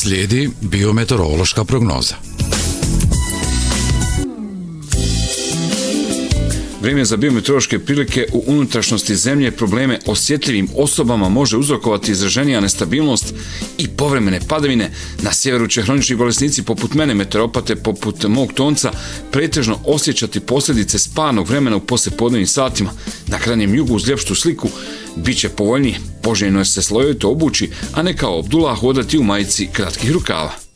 Slijedi biometeorološka prognoza. Vrijeme za biometeorološke prilike u unutrašnjosti zemlje probleme osjetljivim osobama može uzrokovati izraženija nestabilnost i povremene padavine. Na sjeveru će hronični bolesnici poput mene, meteoropate poput mog tonca, pretežno osjećati posljedice sparnog vremena u poslijepodnevnim satima. Na krajnjem jugu uz ljepšu sliku bit će povoljnije, poželjno je se slojevito obući, a ne kao Abdullah hodati u majici kratkih rukava.